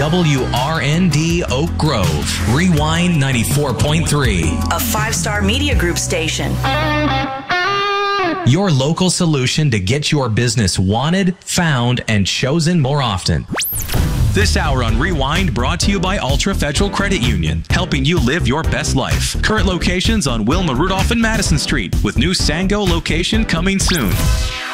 WRND Oak Grove. Rewind 94.3. A 5-star media group station. Your local solution to get your business wanted, found, and chosen more often. This hour on Rewind brought to you by Ultra Federal Credit Union, helping you live your best life. Current locations on Wilma Rudolph and Madison Street, with new Sango location coming soon.